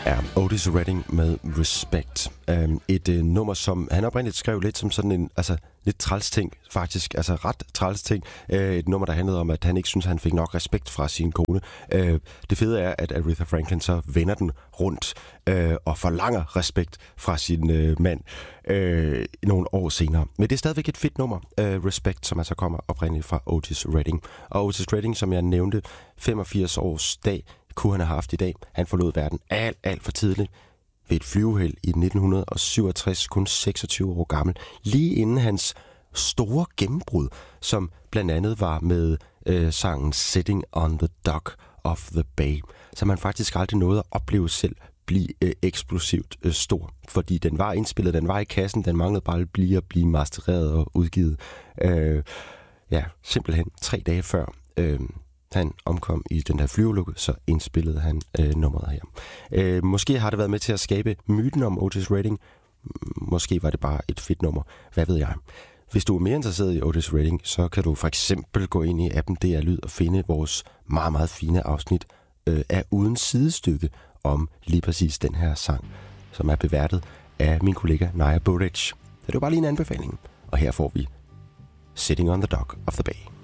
er Otis Redding med Respect. Et nummer, som han oprindeligt skrev lidt som sådan en, lidt træls ting, faktisk. Altså ret træls ting. Et nummer, der handlede om, at han ikke synes, han fik nok respekt fra sin kone. Det fede er, at Aretha Franklin så vender den rundt og forlanger respekt fra sin mand nogle år senere. Men det er stadigvæk et fedt nummer, Respect, som altså kommer oprindeligt fra Otis Redding. Og Otis Redding, som jeg nævnte, 85 års dag, kunne han have haft i dag. Han forlod verden alt for tidligt ved et flyveheld i 1967, kun 26 år gammel, lige inden hans store gennembrud, som blandt andet var med sangen Sitting on the Dock of the Bay, som han faktisk aldrig nåede at opleve selv blive eksplosivt stor, fordi den var indspillet, den var i kassen, den manglede bare at blive mastereret og udgivet. Simpelthen 3 dage før han omkom i den her flyveulykke, så indspillede han nummeret her. Måske har det været med til at skabe myten om Otis Redding. Måske var det bare et fedt nummer. Hvad ved jeg? Hvis du er mere interesseret i Otis Redding, så kan du for eksempel gå ind i appen DR Lyd og finde vores meget, meget fine afsnit af Uden Sidestykke om lige præcis den her sang, som er beværtet af min kollega Naja Buric. Det var bare lige en anbefaling. Og her får vi Sitting on the Dock of the Bay.